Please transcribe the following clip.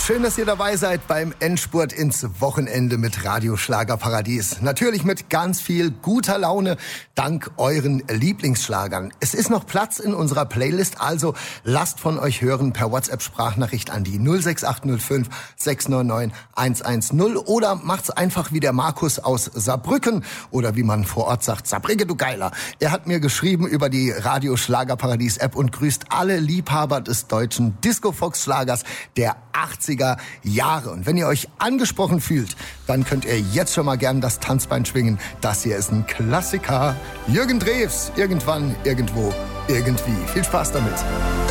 Schön, dass ihr dabei seid beim Endspurt ins Wochenende mit Radio Schlagerparadies. Natürlich mit ganz viel guter Laune, dank euren Lieblingsschlagern. Es ist noch Platz in unserer Playlist, also lasst von euch hören per WhatsApp-Sprachnachricht an die 06805 699 110 oder macht's einfach wie der Markus aus Saarbrücken oder wie man vor Ort sagt, Saarbrücke, du Geiler. Er hat mir geschrieben über die Radio Schlagerparadies-App und grüßt alle Liebhaber des deutschen Disco-Fox-Schlagers der 80er Jahre. Und wenn ihr euch angesprochen fühlt, dann könnt ihr jetzt schon mal gern das Tanzbein schwingen. Das hier ist ein Klassiker. Jürgen Drews, irgendwann, irgendwo, irgendwie. Viel Spaß damit.